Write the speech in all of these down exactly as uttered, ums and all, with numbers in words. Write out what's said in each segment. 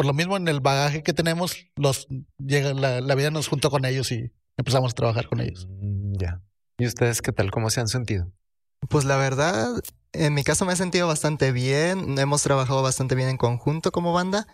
por lo mismo en el bagaje que tenemos, los llega la, la vida nos juntó con ellos y empezamos a trabajar con ellos. Mm, ya. ¿Y ustedes qué tal? ¿Cómo se han sentido? Pues la verdad, en mi caso me he sentido bastante bien. Hemos trabajado bastante bien en conjunto como banda.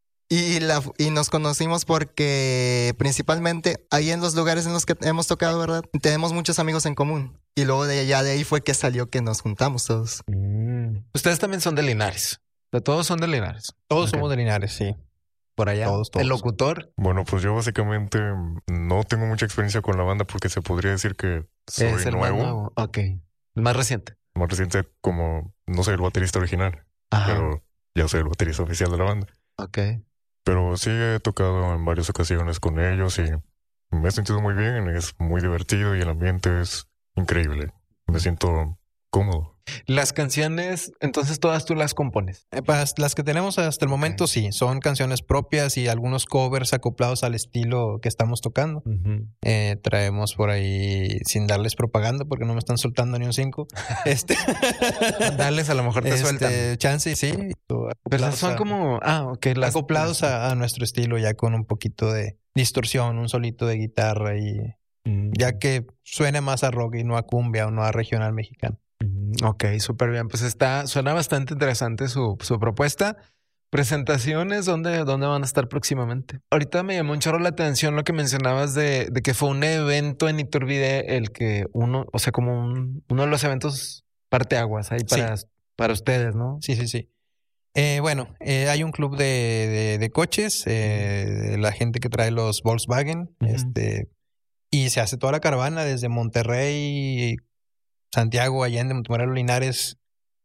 Y, la, y nos conocimos porque principalmente ahí en los lugares en los que hemos tocado, ¿verdad? Tenemos muchos amigos en común. Y luego de allá de ahí fue que salió que nos juntamos todos. Mm. Ustedes también son de Linares. De todos son de Linares. Todos Ok. somos de Linares, sí. Por allá. Todos, todos. El locutor Bueno, pues yo básicamente no tengo mucha experiencia con la banda porque se podría decir que soy es el nuevo. más nuevo. Ok. El más reciente. Más reciente como no soy el baterista original, Ajá. pero ya soy el baterista oficial de la banda. Ok. Pero sí he tocado en varias ocasiones con ellos y me he sentido muy bien, es muy divertido y el ambiente es increíble. Me siento cómodo. Las canciones, entonces todas tú las compones. Eh, Para las que tenemos hasta el momento, Ok. sí, son canciones propias y algunos covers acoplados al estilo que estamos tocando. Eh, traemos por ahí, sin darles propaganda, porque no me están soltando ni un cinco. este, Dales, a lo mejor te este, sueltan. chance, sí. Pero Acoplados son a- como... Ah, ok. Las, acoplados a, a nuestro estilo, ya con un poquito de distorsión, un solito de guitarra y Mm, ya que suene más a rock y no a cumbia o no a regional mexicano. mm, ok, súper bien. Pues está... Suena bastante interesante su, su propuesta. Presentaciones, ¿dónde, ¿dónde van a estar próximamente? Ahorita me llamó un chorro la atención lo que mencionabas de, de que fue un evento en Iturbide el que uno... O sea, como un- uno de los eventos parteaguas ahí para, para ustedes, ¿no? Sí, sí, sí. Eh, bueno, eh, hay un club de, de, de coches, eh, de la gente que trae los Volkswagen, Ujú. este, y se hace toda la caravana desde Monterrey, Santiago, Allende, Montemorelos, Linares,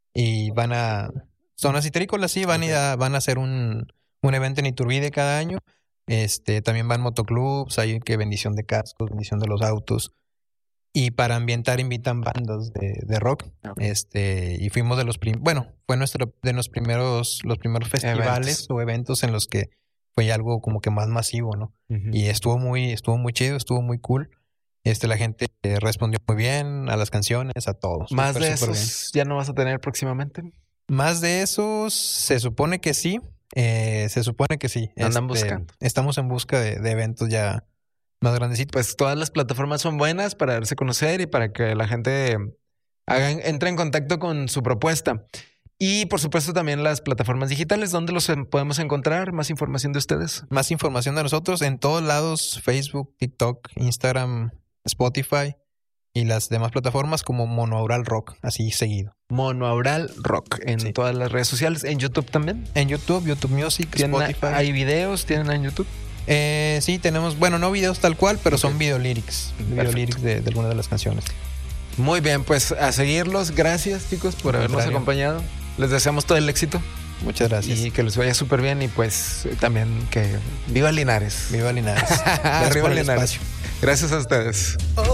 y van a zonas citrícolas, sí, van, a ir a, van a hacer un, un evento en Iturbide cada año. Este, también van motoclubs, hay que bendición de cascos, bendición de los autos. Y para ambientar invitan bandas de, de rock. Ok. Este, y fuimos de los prim bueno, fue nuestro de los primeros, los primeros festivales Eventos. o eventos en los que fue algo como que más masivo, ¿no? Ujú. Y estuvo muy, estuvo muy chido, estuvo muy cool. Este, la gente eh, respondió muy bien a las canciones, a todos. Más Súper, de súper bien. esos ya no vas a tener próximamente. Más de esos, se supone que sí. Eh, se supone que sí. Andan Este, buscando. Estamos en busca de, de eventos ya más grandecitos. Pues todas las plataformas son buenas para darse a conocer y para que la gente haga, entre en contacto con su propuesta. Y por supuesto también las plataformas digitales, ¿dónde los em- podemos encontrar? Más información de ustedes. Más información de nosotros en todos lados: Facebook, TikTok, Instagram, Spotify y las demás plataformas como Monoaural Rock, así seguido. Monoaural Rock en Sí. todas las redes sociales. En YouTube también. En YouTube, YouTube Music, ¿Tienen, Spotify. ¿Hay videos? ¿Tienen en YouTube? Eh, sí, tenemos, bueno, no videos tal cual, pero Ok. son videolyrics. Perfecto. Videolyrics de, de algunas de las canciones. Muy bien, pues a seguirlos. Gracias, chicos, por Al habernos contrario. acompañado. Les deseamos todo el éxito Muchas gracias. y que les vaya súper bien. Y pues también que viva Linares. Viva Linares. Gracias Arriba por el Linares. espacio. Gracias a ustedes.